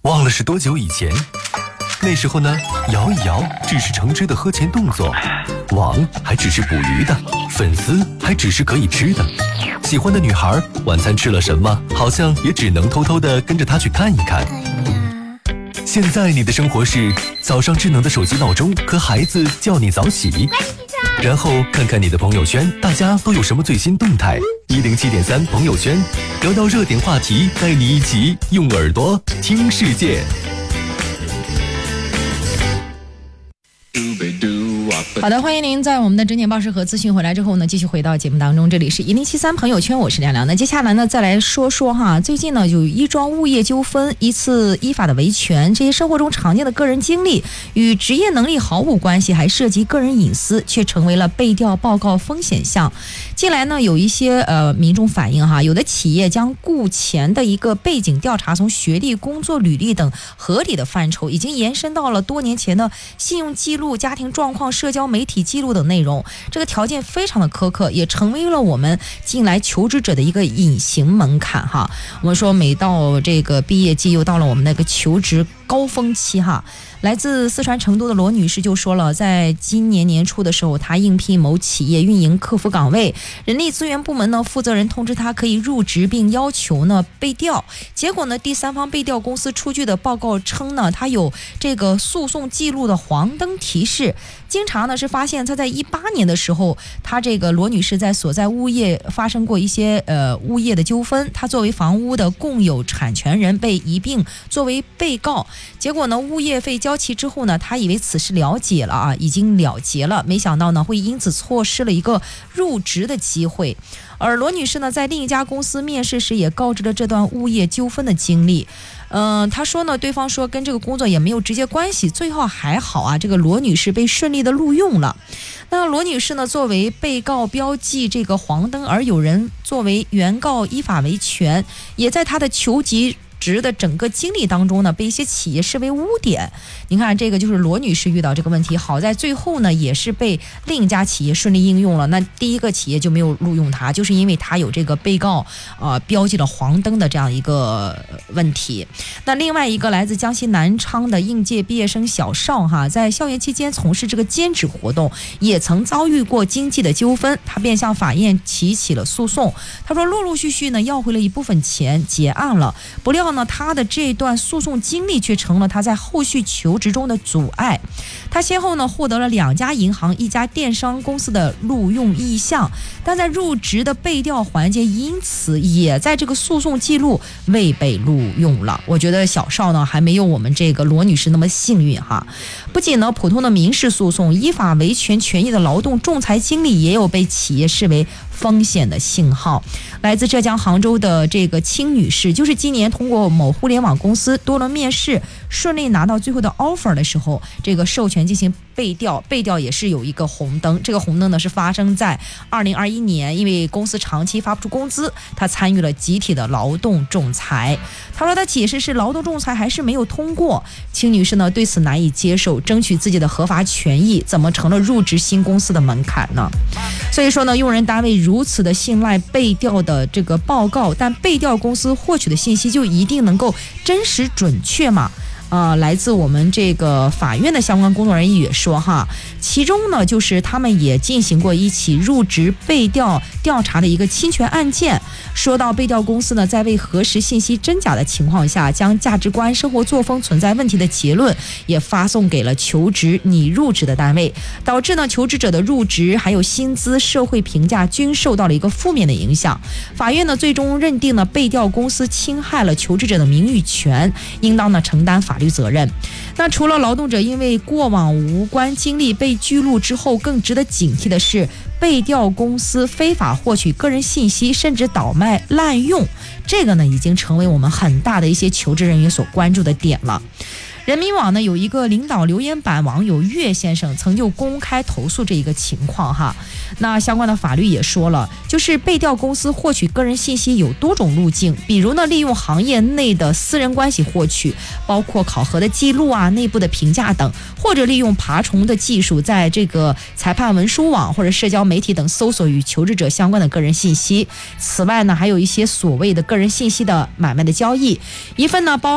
忘了是多久以前。那时候呢，摇一摇只是橙汁的喝前动作，网还只是捕鱼的，粉丝还只是可以吃的。喜欢的女孩晚餐吃了什么，好像也只能偷偷地跟着她去看一看。现在你的生活是早上智能的手机闹钟和孩子叫你早起，然后看看你的朋友圈，大家都有什么最新动态。107.3朋友圈，聊到热点话题，带你一起用耳朵听世界。 好的，欢迎您在我们的整点报时和资讯回来之后呢，继续回到节目当中。这里是1073朋友圈，我是亮亮。那接下来呢，再来说说哈，最近呢有一桩物业纠纷，一次依法的维权，这些生活中常见的个人经历与职业能力毫无关系，还涉及个人隐私，却成为了被调报告风险项。近来呢，有一些民众反映哈，有的企业将雇前的一个背景调查从学历、工作履历等合理的范畴，已经延伸到了多年前的信用记录、家庭状况、社交媒体记录等内容。这个条件非常的苛刻，也成为了我们近来求职者的一个隐形门槛哈。我们说每到这个毕业季，又到了我们那个求职高峰期哈。来自四川成都的罗女士就说了，在今年年初的时候，她应聘某企业运营客服岗位，人力资源部门呢负责人通知她可以入职，并要求呢被调。结果呢，第三方被调公司出具的报告称呢，她有这个诉讼记录的黄灯提示。经常呢是发现她在18年的时候，她这个罗女士在所在物业发生过一些物业的纠纷，她作为房屋的共有产权人被一并作为被告。结果呢，物业费交齐之后呢，她以为此事了解了啊，已经了结了，没想到呢会因此错失了一个入职的机会。而罗女士呢，在另一家公司面试时也告知了这段物业纠纷的经历。她说呢，对方说跟这个工作也没有直接关系，最后还好啊，这个罗女士被顺利的录用了。那罗女士呢，作为被告标记这个黄灯，而有人作为原告依法维权，也在她的求职的整个经历当中呢，被一些企业视为污点。你看，这个就是罗女士遇到这个问题，好在最后呢，也是被另一家企业顺利应用了。那第一个企业就没有录用她，就是因为她有这个被告标记了黄灯的这样一个问题。那另外一个来自江西南昌的应届毕业生小邵哈，在校园期间从事这个兼职活动，也曾遭遇过经济的纠纷，他便向法院提起了诉讼。他说，陆陆续续呢要回了一部分钱，结案了。不料呢，他的这段诉讼经历却成了他在后续求职中的阻碍。他先后呢获得了2家银行、1家电商公司的录用意向，但在入职的被调环节，因此也在这个诉讼记录未被录用了。我觉得小邵呢还没有我们这个罗女士那么幸运哈。不仅呢普通的民事诉讼、依法维权权益的劳动仲裁经历，也有被企业视为风险的信号。来自浙江杭州的这个青女士，就是今年通过某互联网公司多轮面试，顺利拿到最后的 offer 的时候，这个授权进行被调，被调也是有一个红灯。这个红灯呢是发生在2021年，因为公司长期发不出工资，他参与了集体的劳动仲裁。他说他解释是劳动仲裁还是没有通过。青女士呢对此难以接受，争取自己的合法权益，怎么成了入职新公司的门槛呢？所以说呢，用人单位如此的信赖被调的这个报告，但被调公司获取的信息就一定能够真实准确吗？来自我们这个法院的相关工作人员也说哈，其中呢就是他们也进行过一起入职被调调查的一个侵权案件。说到被调公司呢，在未核实信息真假的情况下，将价值观、生活作风存在问题的结论也发送给了求职拟入职的单位，导致呢求职者的入职还有薪资、社会评价均受到了一个负面的影响。法院呢最终认定了被调公司侵害了求职者的名誉权，应当呢承担法律责任。那除了劳动者因为过往无关经历被记录之后，更值得警惕的是被调公司非法获取个人信息，甚至倒卖滥用，这个呢已经成为我们很大的一些求职人员所关注的点了。人民网呢有一个领导留言板网友岳先生曾就公开投诉这一个情况哈。那相关的法律也说了，就是被调公司获取个人信息有多种路径，比如呢利用行业内的私人关系获取，包括考核的记录啊、内部的评价等，或者利用爬虫的技术，在这个裁判文书网或者社交媒体等搜索与求职者相关的个人信息。此外呢，还有一些所谓的个人信息的买卖的交易，一份呢包